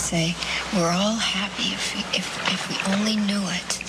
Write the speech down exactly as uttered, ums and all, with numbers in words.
say, we're all happy if we, if, if we only knew it.